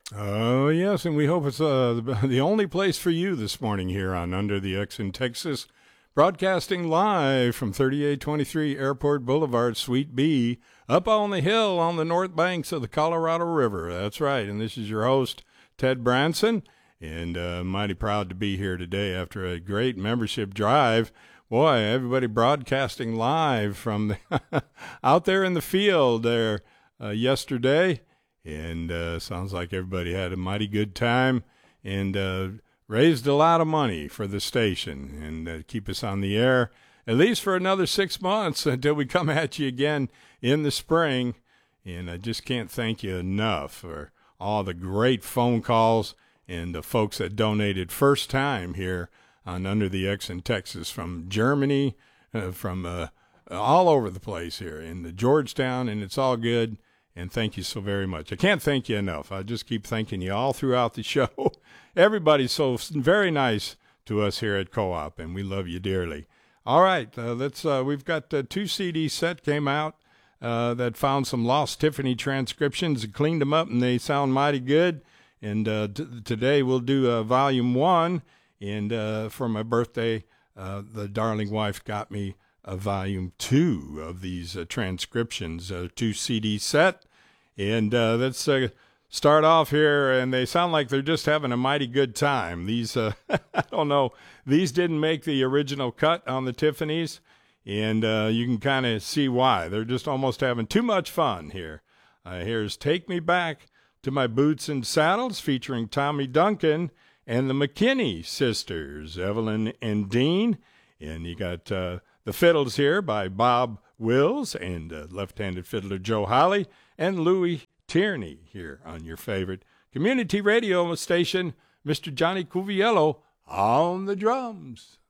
Oh, yes, and we hope it's the only place for you this morning here on Under the X in Texas, broadcasting live from 3823 Airport Boulevard, Suite B, up on the hill on the north banks of the Colorado River. That's right, and this is your host, Ted Branson, and mighty proud to be here today after a great membership drive. Boy, everybody broadcasting live from out there in the field there yesterday. And sounds like everybody had a mighty good time and raised a lot of money for the station and keep us on the air at least for another 6 months until we come at you again in the spring. And I just can't thank you enough for all the great phone calls and the folks that donated first time here on Under the X in Texas from Germany, from all over the place here in the Georgetown, and it's all good. And thank you so very much. I can't thank you enough. I just keep thanking you all throughout the show. Everybody's so very nice to us here at Co-op, and we love you dearly. All right, we've got two CD set came out that found some lost Tiffany transcriptions and cleaned them up, and they sound mighty good. And today we'll do volume 1. And for my birthday, the darling wife got me volume 2 of these transcriptions, 2 CD set. And let's start off here, and they sound like they're just having a mighty good time. These, I don't know, these didn't make the original cut on the Tiffany's, and you can kind of see why. They're just almost having too much fun here. Here's Take Me Back to My Boots and Saddles, featuring Tommy Duncan and the McKinney sisters, Evelyn and Dean. And you got the fiddles here by Bob Wills and left-handed fiddler Joe Holly and Louis Tierney here on your favorite community radio station, Mr. Johnny Cuviello on the drums.